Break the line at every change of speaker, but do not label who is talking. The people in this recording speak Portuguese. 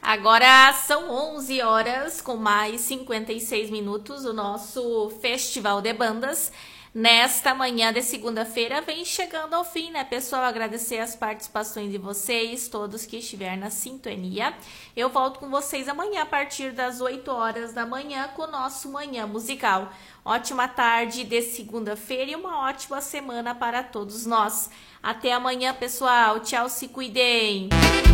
Agora são 11 horas com mais 56 minutos. O nosso Festival de Bandas nesta manhã de segunda-feira vem chegando ao fim, né, pessoal? Agradecer as participações de vocês, todos que estiverem na sintonia. Eu volto com vocês amanhã a partir das 8 horas da manhã com o nosso Manhã Musical. Ótima tarde de segunda-feira e uma ótima semana para todos nós. Até amanhã, pessoal. Tchau, se cuidem.